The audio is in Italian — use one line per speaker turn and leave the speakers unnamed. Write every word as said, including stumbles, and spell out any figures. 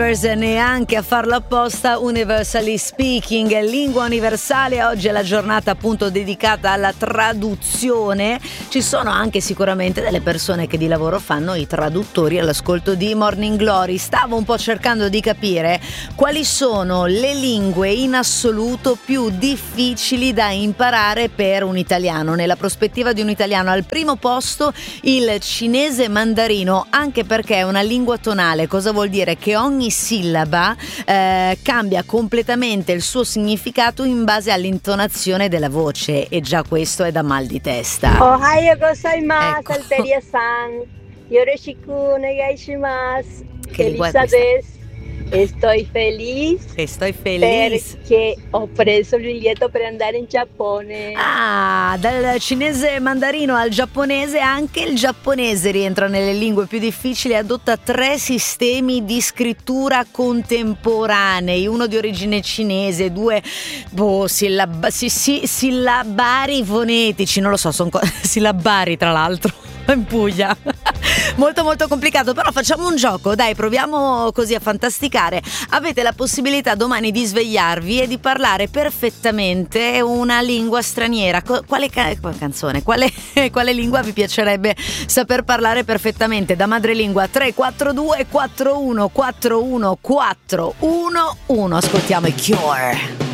Neanche a farlo apposta, Universally Speaking, lingua universale. Oggi è la giornata appunto dedicata alla traduzione. Ci sono anche sicuramente delle persone che di lavoro fanno i traduttori all'ascolto di Morning Glory. Stavo un po' cercando di capire quali sono le lingue in assoluto più difficili da imparare per un italiano. Nella prospettiva di un italiano, al primo posto il cinese mandarino, anche perché è una lingua tonale. Cosa vuol dire? Che ogni sillaba eh, cambia completamente il suo significato in base all'intonazione della voce, e già questo è da mal di testa.
Ohayou gozaimasu,
Ecco.
Alteria-san. Yoroshiku onegaishimasu.
Che lingua è
Elisa
questa?
des. Estoy feliz
Che sto felice.
perché ho preso il biglietto per andare in Giappone.
Ah, dal cinese mandarino al giapponese. Anche il giapponese rientra nelle lingue più difficili, adotta tre sistemi di scrittura contemporanei, uno di origine cinese, due boh, sillab- si- si- sillabari fonetici, non lo so, sono co- sillabari tra l'altro in Puglia. Molto molto complicato, però facciamo un gioco, dai, proviamo così a fantasticare. Avete la possibilità domani di svegliarvi e di parlare perfettamente una lingua straniera. Co- quale ca- canzone, quale, quale lingua vi piacerebbe saper parlare perfettamente da madrelingua? Tre quattro due quattro uno quattro uno quattro uno uno. Ascoltiamo i Cure.